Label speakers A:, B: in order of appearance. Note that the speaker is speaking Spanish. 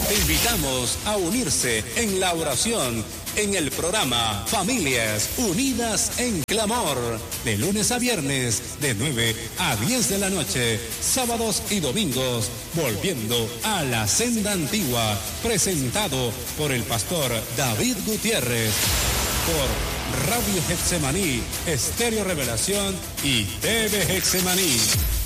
A: Te invitamos a unirse en la oración en el programa Familias Unidas en Clamor, de lunes a viernes, de 9 a 10 de la noche, sábados y domingos, volviendo a la senda antigua, presentado por el pastor David Gutiérrez, por Radio Getsemaní, Estéreo Revelación y TV Getsemaní.